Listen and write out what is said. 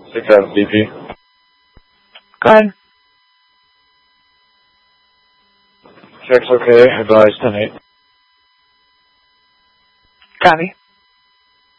6 out of BP. Go ahead. Check's okay. Advise 10-8. Copy.